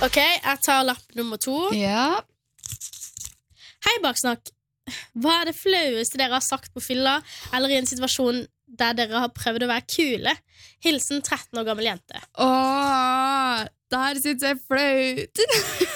Ok, jeg tar lapp nummer 2. Ja. Hei, Baksnakk. Hva det flaueste dere har sagt på fylla, eller i en situasjon der dere har prøvd å være kule? Hilsen 13 år gammel jente. Der synes jeg flaut.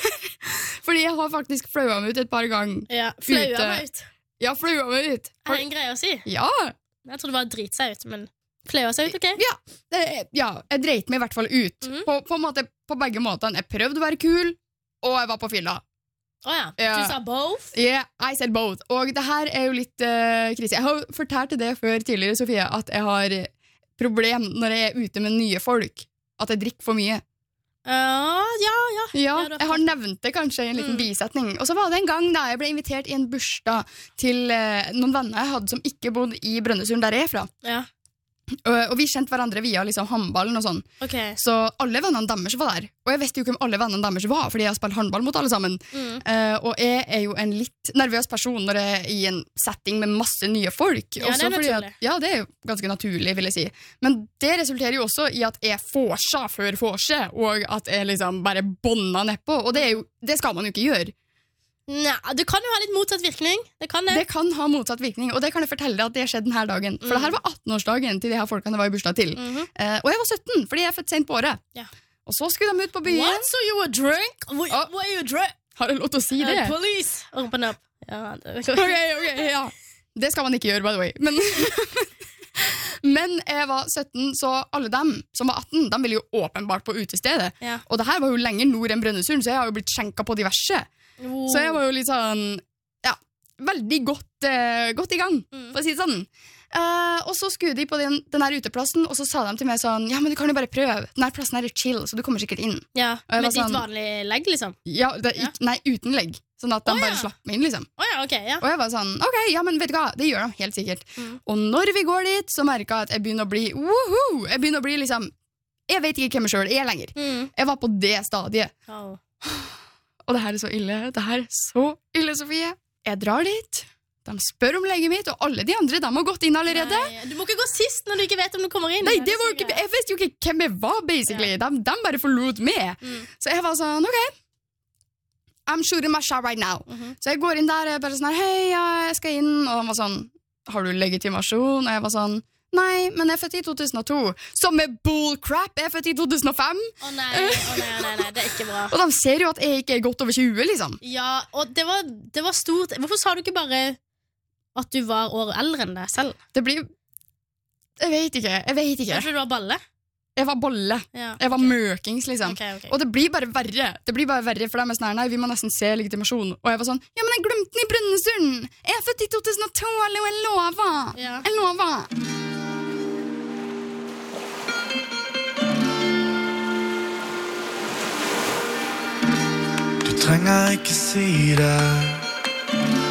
Fordi jeg har faktisk flauet meg ut et par ganger. Ja, flauet meg ut. Ja, flauet meg ut. Er det en greie å si? Ja. Jeg trodde det var drit seg ut, men flauet seg ut, ok? Ja, jeg dreit meg i hvert fall ut. På en måte, på begge måtene. Jeg prøvde å være kul, og jeg var på fylla. Ja. Du sa both? Yeah, I said both. Og det her er jo litt krise. Jeg har fortalt det før tidligere, Sofie, at jeg har problem når jeg er ute med nye folk. At jeg drikker for mye. Ja, jeg har nevnt det kanskje i en liten bisetning. Og så var det en gang da jeg ble invitert i en bursdag til noen venner jeg hadde som ikke bodde i Brønnøysund der jeg er fra. Ja. Og vi kjente hverandre via liksom håndballen og sånn. Okay. Så alle vennene deres var der. Og jeg visste jo ikke om alle vennene deres var, fordi jeg har spilt håndball mot alle sammen. Og jeg er jo en litt nervøs person når jeg er i en setting med masse nye folk. Ja, det er naturlig. Det er jo ganske naturlig, vil jeg si. Men det resulterer jo også i at jeg vorsa før vorse, og at jeg liksom bare bånda nedpå. Og det skal man jo ikke gjøre. Nei, det kan jo ha litt motsatt virkning. Det kan ha motsatt virkning, og det kan jeg fortelle deg at det skjedde denne dagen. For det her var 18-årsdagen til de her folkene jeg var i bursdag til. Og jeg var 17, fordi jeg er født sent på året. Ja. Og så skulle de ut på byen. What? So you were drunk? What are you drunk? Har jeg lov til å si det? Police! Open up. Ja, ok, ja. Det skal man ikke gjøre, by the way. Men jeg var 17, så alle dem som var 18, de ville jo åpenbart på utestedet. Ja. Og det her var jo lenger nord enn Brønnøysund, så jeg har jo blitt skjenket på diverse. Så jeg var jo litt sånn, veldig godt i gang, for å si det sånn. Og så skulle de på den her uteplassen, og så sa de til meg sånn, ja, men du kan jo bare prøve. Denne plassen her er chill, så du kommer sikkert inn. Ja, med ditt vanlige legg, liksom? Ja, nei, uten legg. Sånn at de bare slapp meg inn, liksom. Okay. Og jeg var sånn, ok, ja, men vet du hva, det gjør de helt sikkert. Og når vi går dit, så merket jeg at jeg begynner å bli, liksom, jeg vet ikke hvem jeg selv er lenger. Jeg var på det stadiet. Og det her er så ille, Sofie. Jeg drar dit, de spør om legget mitt, og alle de andre, de har gått inn allerede. Nei, du må ikke gå sist når du ikke vet om du kommer inn. Nei, det var jo ikke, jeg visste jo ikke hvem jeg var, basically. De bare forlot meg. Så jeg var sånn, ok, I'm shooting my shot right now. Så jeg går inn der, og jeg bare sånn, hei, jeg skal inn, og de var sånn, har du legitimasjon? Og jeg var sånn, nei, men jeg er født i 2002. Som er bullcrap, jeg er født i 2005. Nei, det er ikke bra. Og de ser jo at jeg ikke er godt over 20, liksom. Ja, og det var stort. Hvorfor sa du ikke bare at du var år eldre enn deg selv? Det blir, jeg vet ikke. Kanskje du var balle? Jeg var bolle. Ja, okay. Jeg var møkings, liksom. Okay. Og det blir bare verre. For dem er sånn her, nei, vi må nesten se legitimasjon. Og jeg var sånn, ja, men jeg glemte den i Brønnøysund. Jeg er født i 2002, eller jeg lover. Ja. Jeg lover. Du trenger ikke si det.